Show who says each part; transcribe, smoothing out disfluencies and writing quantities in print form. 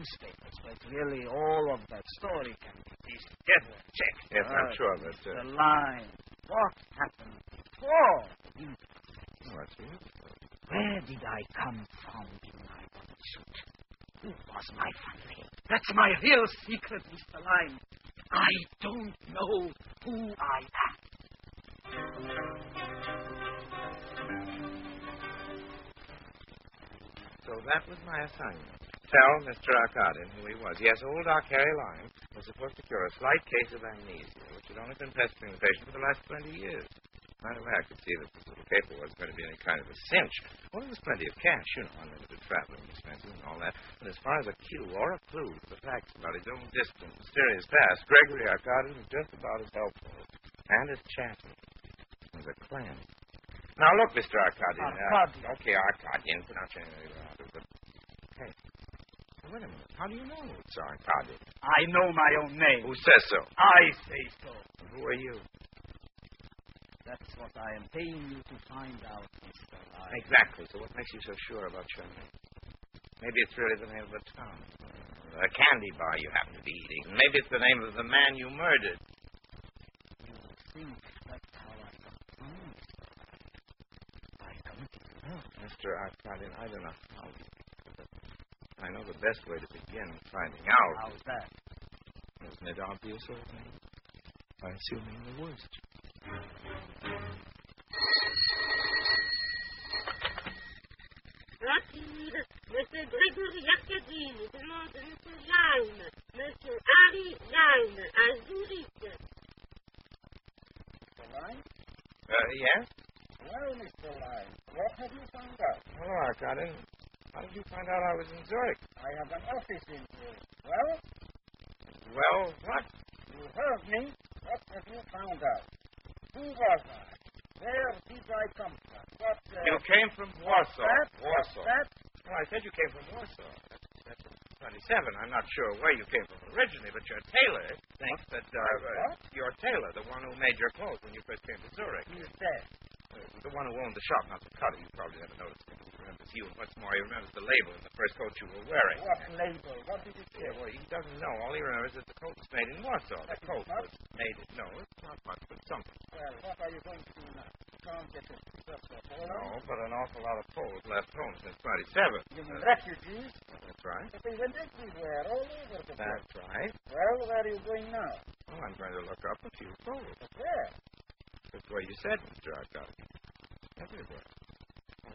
Speaker 1: newspapers, but really all of that story can be pieced together. Check.
Speaker 2: Yes, I'm sure, but...
Speaker 1: The line. What happened before?
Speaker 2: Oh, that's beautiful.
Speaker 1: Where did I come from in my suit? Who was my family? That's my real secret, Mr. Lyne. I don't know who I am.
Speaker 2: So that was my assignment. Tell Mr. Arkadin who he was. Yes, old Doc Harry Lyne was supposed to cure a slight case of amnesia, which had only been pestering the patient for the last 20 years. Right away, I could see that this little paper wasn't going to be any kind of a cinch. Well, there was plenty of cash, unlimited traveling expenses and all that. But as far as a cue or a clue to the facts about his own distant, mysterious past, Gregory Arkadin was just about as helpful and as chatty as a clam. Now, look, Mr. Arkadin.
Speaker 1: Arkadin.
Speaker 2: Okay, Arkadin. Pronounce your name. But, hey, wait a minute. How do you know it's Arkadin?
Speaker 1: I know my own name.
Speaker 2: Who says so?
Speaker 1: I say so.
Speaker 2: And who are you?
Speaker 1: That's what I am paying you to find out, Mr. Lyne.
Speaker 2: Exactly. So what makes you so sure about your name? Maybe it's really the name of a town. A candy bar you happen to be eating. Maybe it's the name of the man you murdered.
Speaker 1: You think that's how I got through, Mr. Lyne? I committed murder.
Speaker 2: Mr. Arkadin, I don't know how you did it, but I know the best way to begin finding out.
Speaker 1: How's that?
Speaker 2: Isn't it obvious, old man? By assuming the worst.
Speaker 3: Mr. Gregory Arkadin, demande Mr. Lyne. Mr. Harry Lyne, as you read.
Speaker 1: Mr. Lyne?
Speaker 2: Yes?
Speaker 1: Well, Mr. Lyne, what have you found out?
Speaker 2: Hello, Arkadin. How did you find out I was in Zurich?
Speaker 1: I have an office in Zurich. Well?
Speaker 2: Well, what?
Speaker 1: You heard me. What have you found out? Who was I? Where did I come from? What,
Speaker 2: You came from Warsaw. Warsaw.
Speaker 1: That?
Speaker 2: Well, I said you came from Warsaw. That's 27. I'm not sure where you came from originally, but your tailor thinks that your tailor, the one who made your clothes when you first came to Zurich.
Speaker 1: He's dead.
Speaker 2: The one who owned the shop, not the cutter. You probably never noticed him. He remembers you, and what's more, he remembers the label in the first coat you were wearing.
Speaker 1: What label? What did it say?
Speaker 2: Yeah, well, he doesn't know. All he remembers is the coat was made in Warsaw. The coat was made in... No, it's not much, but something.
Speaker 1: Well, what are you going to do now? You can't get a just a
Speaker 2: No, but an awful lot of Poles left home since 27.
Speaker 1: You mean refugees?
Speaker 2: That's right.
Speaker 1: But they went everywhere, all over the place.
Speaker 2: That's right.
Speaker 1: Well, where are you going now?
Speaker 2: Well, I'm going to look up a few Poles.
Speaker 1: But where?
Speaker 2: That's where you said, Mr. Arkadin. Everywhere.